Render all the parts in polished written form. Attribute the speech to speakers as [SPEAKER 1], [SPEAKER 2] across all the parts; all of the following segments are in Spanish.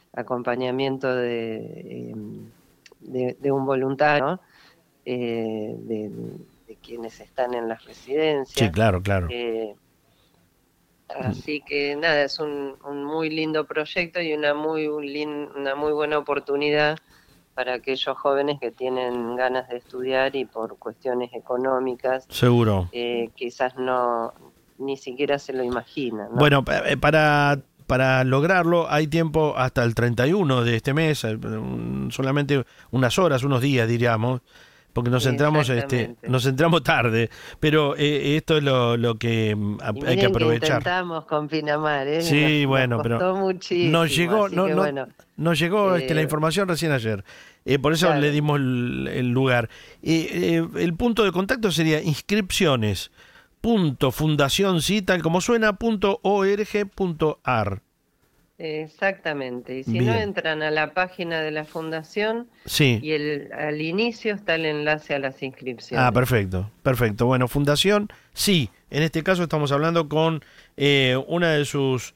[SPEAKER 1] acompañamiento de un voluntario, de quienes están en las residencias.
[SPEAKER 2] Sí, claro.
[SPEAKER 1] Así que nada, es un muy lindo proyecto y una muy buena oportunidad para aquellos jóvenes que tienen ganas de estudiar y por cuestiones económicas
[SPEAKER 2] Seguro.
[SPEAKER 1] quizás ni siquiera se lo imaginan, ¿no?
[SPEAKER 2] Bueno, para lograrlo hay tiempo hasta el 31 de este mes, solamente unas horas, unos días diríamos, porque nos centramos tarde, pero esto es lo que hay que aprovechar.
[SPEAKER 1] Que intentamos con Pinamar,
[SPEAKER 2] Sí,
[SPEAKER 1] nos costó
[SPEAKER 2] pero
[SPEAKER 1] muchísimo,
[SPEAKER 2] nos llegó, nos llegó la información recién ayer. Por eso le dimos el lugar. El punto de contacto sería inscripciones.fundacionsi, tal como suena, .org.ar.
[SPEAKER 1] Exactamente, y si no entran a la página de la fundación,
[SPEAKER 2] sí,
[SPEAKER 1] y al inicio está el enlace a las inscripciones.
[SPEAKER 2] Ah, perfecto. Bueno, Fundación, sí, en este caso estamos hablando con una de sus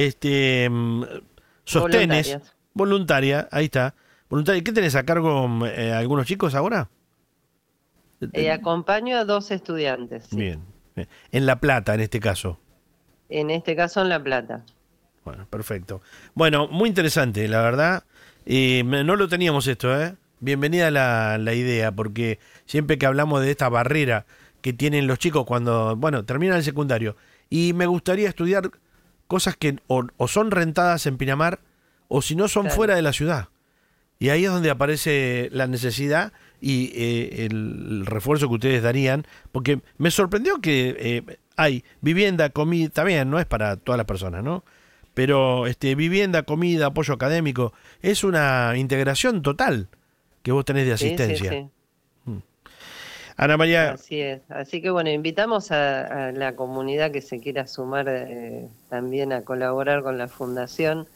[SPEAKER 2] sostenes, voluntaria, ahí está. Voluntaria. ¿Qué tenés a cargo, algunos chicos ahora?
[SPEAKER 1] Acompaño a 2 estudiantes. Sí.
[SPEAKER 2] Bien. En La Plata, en este caso.
[SPEAKER 1] En este caso en La Plata.
[SPEAKER 2] Bueno, perfecto. Bueno, muy interesante, la verdad. No lo teníamos esto, ¿eh? Bienvenida la idea, porque siempre que hablamos de esta barrera que tienen los chicos cuando, terminan el secundario, y me gustaría estudiar cosas que o son rentadas en Pinamar, o si no son fuera de la ciudad. Y ahí es donde aparece la necesidad y el refuerzo que ustedes darían, porque me sorprendió que hay vivienda, comida, también no es para todas las personas, ¿no? Pero vivienda, comida, apoyo académico, es una integración total que vos tenés de asistencia.
[SPEAKER 1] Sí.
[SPEAKER 2] Ana María.
[SPEAKER 1] Así es. Así que invitamos a la comunidad que se quiera sumar también a colaborar con la fundación.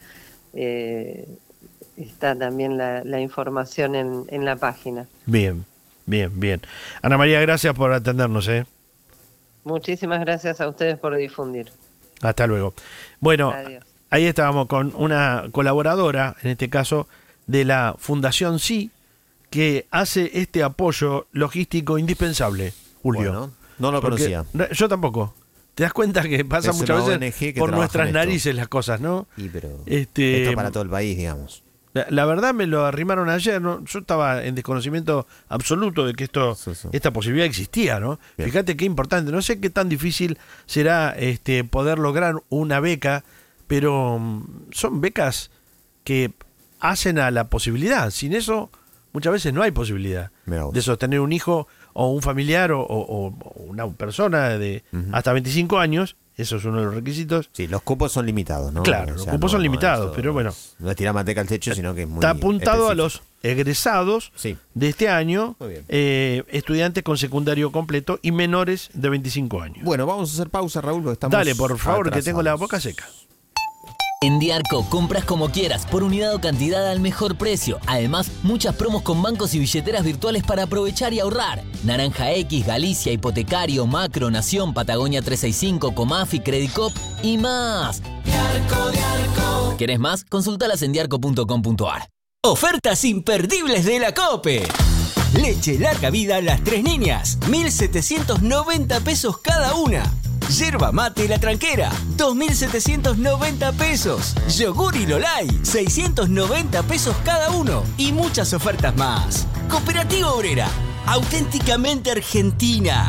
[SPEAKER 1] Está también la información en la página.
[SPEAKER 2] Bien. Ana María, gracias por atendernos.
[SPEAKER 1] Muchísimas gracias a ustedes por difundir.
[SPEAKER 2] Hasta luego. Bueno,
[SPEAKER 1] adiós.
[SPEAKER 2] Ahí estábamos con una colaboradora, en este caso, de la Fundación Sí, que hace este apoyo logístico indispensable, Julio.
[SPEAKER 3] Bueno, no lo conocía.
[SPEAKER 2] Yo tampoco. ¿Te das cuenta que pasa muchas veces por nuestras narices las cosas, no?
[SPEAKER 3] Sí, pero esto para todo el país, digamos.
[SPEAKER 2] La verdad me lo arrimaron ayer, ¿no? Yo estaba en desconocimiento absoluto de que esta posibilidad existía, ¿no? Bien. Fíjate qué importante. No sé qué tan difícil será poder lograr una beca, pero son becas que hacen a la posibilidad. Sin eso, muchas veces no hay posibilidad de sostener un hijo o un familiar o una persona de hasta 25 años. Eso es uno de los requisitos.
[SPEAKER 3] Sí, los cupos son limitados, ¿no?
[SPEAKER 2] Claro, los cupos son limitados, pero bueno.
[SPEAKER 3] No es tirar manteca al techo, sino que es muy
[SPEAKER 2] está apuntado específico. A los egresados
[SPEAKER 3] sí.
[SPEAKER 2] de este año, estudiantes con secundario completo y menores de 25 años.
[SPEAKER 3] Bueno, vamos a hacer pausa, Raúl, porque estamos
[SPEAKER 2] Dale, por favor,
[SPEAKER 3] atrasados.
[SPEAKER 2] que tengo la boca seca.
[SPEAKER 4] En Diarco compras como quieras, por unidad o cantidad al mejor precio. Además, muchas promos con bancos y billeteras virtuales para aprovechar y ahorrar. Naranja X, Galicia, Hipotecario, Macro, Nación, Patagonia 365, Comafi, Credicop y más. Diarco. ¿Querés más? Consultalas en diarco.com.ar.
[SPEAKER 5] Ofertas imperdibles de la COPE. Leche larga vida Las Tres Niñas, 1.790 pesos cada una. Yerba mate La Tranquera, 2.790 pesos. Yogur y Lolay, 690 pesos cada uno. Y muchas ofertas más. Cooperativa Obrera, auténticamente argentina.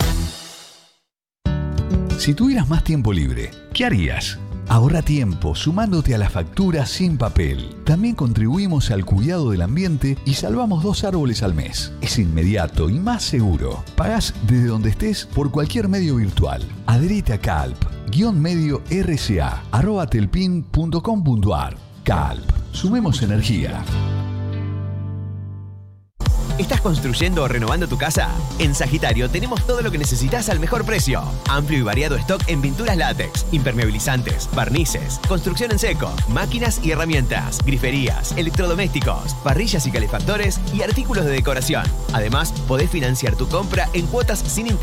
[SPEAKER 6] Si tuvieras más tiempo libre, ¿qué harías? Ahorra tiempo sumándote a la factura sin papel. También contribuimos al cuidado del ambiente y salvamos 2 árboles al mes. Es inmediato y más seguro. Pagás desde donde estés por cualquier medio virtual. Adherite a Calp, _rca@telpin.com.ar. Calp. Sumemos energía.
[SPEAKER 5] ¿Estás construyendo o renovando tu casa? En Sagitario tenemos todo lo que necesitas al mejor precio. Amplio y variado stock en pinturas látex, impermeabilizantes, barnices, construcción en seco, máquinas y herramientas, griferías, electrodomésticos, parrillas y calefactores y artículos de decoración. Además, podés financiar tu compra en cuotas sin interés.